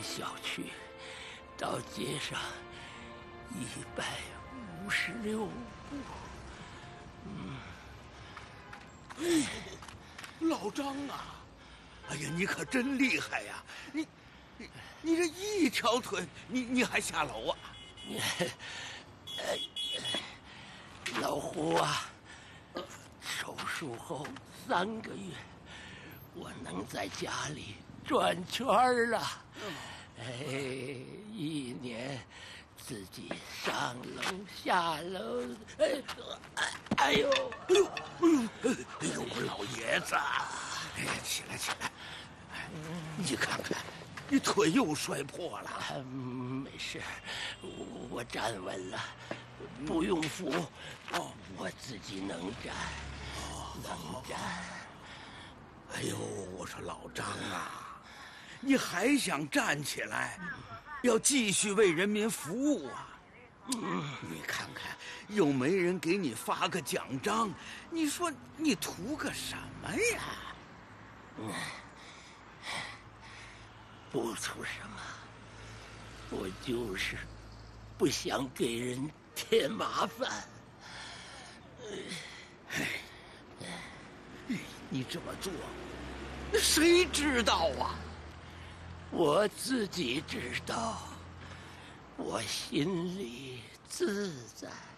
小区到街上156步。 老张啊，哎呀，你可真厉害呀！你这一条腿，你还下楼啊？ 老胡啊，手术后3个月，我能在家里转圈了。1年自己上楼下楼，哎呦， 我老爷子，哎呀，起来起来，你看看，你腿又摔破了。 没事，我站稳了，不用扶，我自己能站，能站。 哎呦，我说老张啊，你还想站起来，要继续为人民服务啊？你看看，又没人给你发个奖章，你说你图个什么呀？ 不图什么，我就是不想给人添麻烦。 你这么做，那谁知道啊？ 我自己知道，我心里自在。